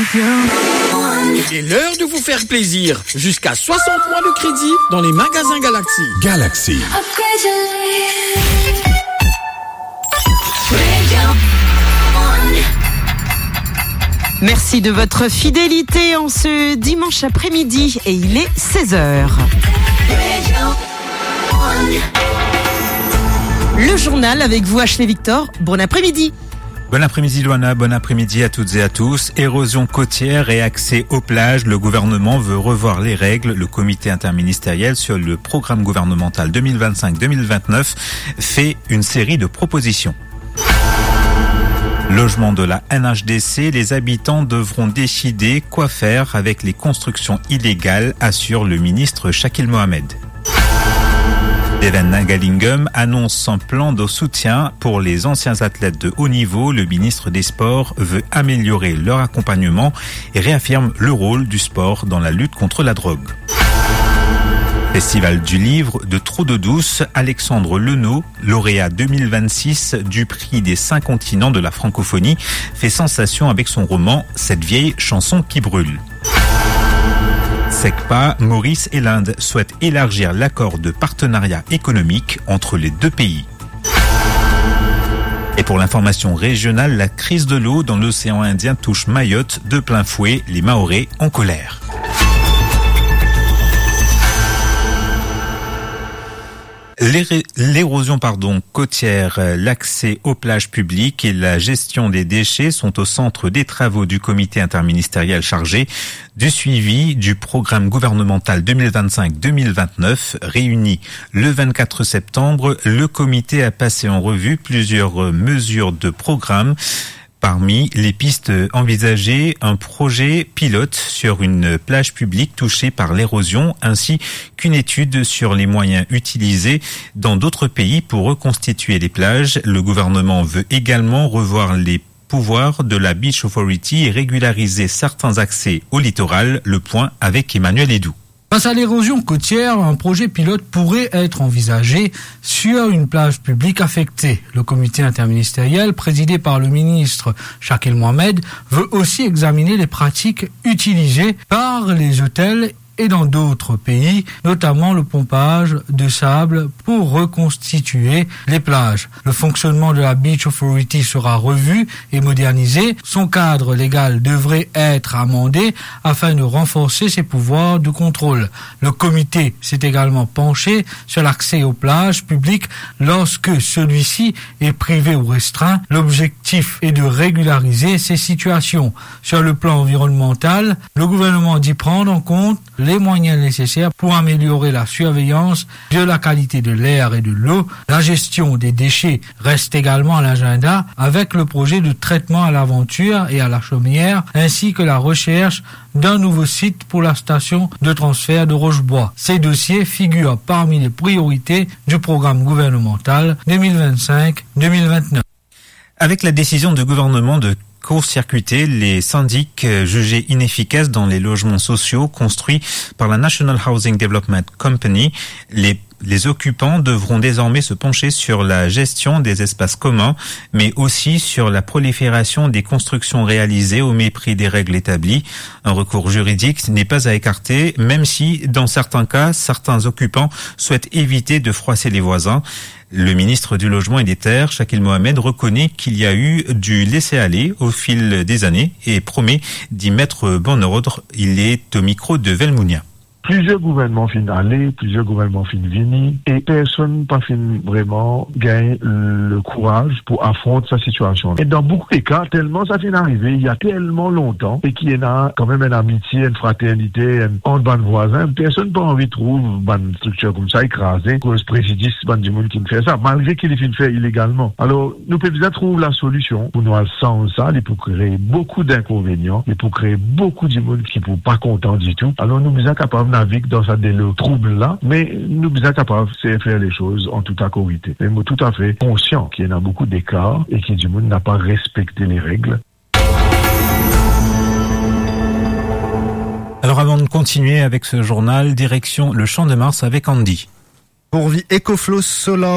C'est l'heure de vous faire plaisir. Jusqu'à 60 mois de crédit dans les magasins Galaxy. Galaxy. Merci de votre fidélité en ce dimanche après-midi et il est 16h. Le journal avec vous, Ashley Victor. Bon après-midi. Bon après-midi Loana, bon après-midi à toutes et à tous. Érosion côtière et accès aux plages, le gouvernement veut revoir les règles. Le comité interministériel sur le programme gouvernemental 2025-2029 fait une série de propositions. Logement de la NHDC, les habitants devront décider quoi faire avec les constructions illégales, assure le ministre Shakil Mohamed. Devin Nagalingam annonce un plan de soutien pour les anciens athlètes de haut niveau. Le ministre des Sports veut améliorer leur accompagnement et réaffirme le rôle du sport dans la lutte contre la drogue. Festival du livre de Trou-de-Douce, Alexandre Lenot, lauréat 2026 du prix des 5 continents de la francophonie, fait sensation avec son roman « Cette vieille chanson qui brûle ». SECPA, Maurice et l'Inde souhaitent élargir l'accord de partenariat économique entre les deux pays. Et pour l'information régionale, la crise de l'eau dans l'océan Indien touche Mayotte de plein fouet, les Mahorais en colère. L'érosion côtière, l'accès aux plages publiques et la gestion des déchets sont au centre des travaux du comité interministériel chargé du suivi du programme gouvernemental 2025-2029. Réuni le 24 septembre, le comité a passé en revue plusieurs mesures de programme. Parmi les pistes envisagées, un projet pilote sur une plage publique touchée par l'érosion, ainsi qu'une étude sur les moyens utilisés dans d'autres pays pour reconstituer les plages. Le gouvernement veut également revoir les pouvoirs de la Beach Authority et régulariser certains accès au littoral. Le point avec Emmanuel Edou. Face à l'érosion côtière, un projet pilote pourrait être envisagé sur une plage publique affectée. Le comité interministériel, présidé par le ministre Shakil Mohamed, veut aussi examiner les pratiques utilisées par les hôtels et dans d'autres pays, notamment le pompage de sable pour reconstituer les plages. Le fonctionnement de la Beach Authority sera revu et modernisé. Son cadre légal devrait être amendé afin de renforcer ses pouvoirs de contrôle. Le comité s'est également penché sur l'accès aux plages publiques lorsque celui-ci est privé ou restreint. L'objectif est de régulariser ces situations. Sur le plan environnemental, le gouvernement dit prendre en compte les moyens nécessaires pour améliorer la surveillance de la qualité de l'air et de l'eau. La gestion des déchets reste également à l'agenda avec le projet de traitement à l'Aventure et à la Chaumière, ainsi que la recherche d'un nouveau site pour la station de transfert de Rochebois. Ces dossiers figurent parmi les priorités du programme gouvernemental 2025-2029. Avec la décision du gouvernement de court-circuiter les syndics jugés inefficaces dans les logements sociaux construits par la National Housing Development Company, les occupants devront désormais se pencher sur la gestion des espaces communs, mais aussi sur la prolifération des constructions réalisées au mépris des règles établies. Un recours juridique n'est pas à écarter, même si, dans certains cas, certains occupants souhaitent éviter de froisser les voisins. Le ministre du Logement et des Terres, Shakil Mohamed, reconnaît qu'il y a eu du laisser-aller au fil des années et promet d'y mettre bon ordre. Il est au micro de Velmounia. Plusieurs gouvernements finissent aller, plusieurs gouvernements finissent venir, et personne pas finit vraiment gagner le courage pour affronter sa situation. Et dans beaucoup de cas, tellement ça finit arriver, il y a tellement longtemps, et qu'il y a quand même une amitié, une fraternité, entre ban voisins, personne pas envie de trouver une structure comme ça écrasée, cause préjudice du monde qui fait ça, malgré qu'il finit fait illégalement. Alors, nous pouvons bien trouver la solution pour nous sans ça, et pour créer beaucoup d'inconvénients, et pour créer beaucoup de monde qui ne pas content du tout. Alors, nous sommes capables naviguer dans ça des troubles-là, mais nous sommes capables de faire les choses en toute accorité. Et nous tout à fait conscients qu'il y en a beaucoup d'écarts et que du monde n'a pas respecté les règles. Alors avant de continuer avec ce journal, direction le Champ de Mars avec Andy. Pour Vie EcoFlow Solar.